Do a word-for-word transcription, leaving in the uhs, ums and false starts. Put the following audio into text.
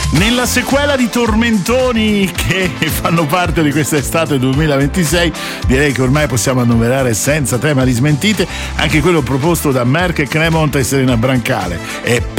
Nella sequela di tormentoni che fanno parte di questa estate duemilaventisei, direi che ormai possiamo annoverare senza tema di smentite anche quello proposto da Merck, Cremont e Serena Brancale. È